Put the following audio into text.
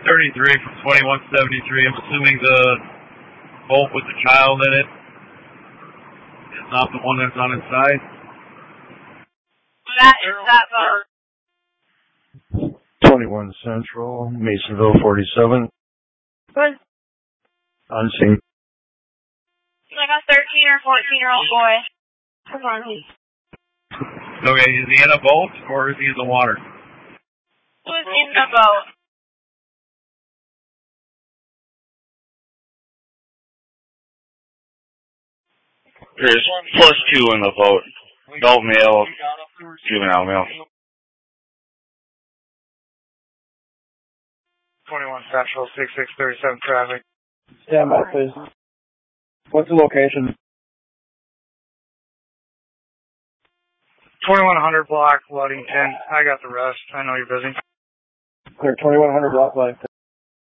33 from 2173. I'm assuming the boat with the child in it is not the one that's on its side. That is that boat. 21 Central, Masonville 47. Was Unseen. like a 13 or 14-year-old boy. Come on. Okay, is he in a boat or is he in the water? He was in the boat. There's +2 in the boat. Adult male, juvenile male. 21 Central, 6637 traffic. Yeah, my please. What's the location? 2100 block, Ludington. I got the rest. I know you're busy. Clear 2100 block, Ludington.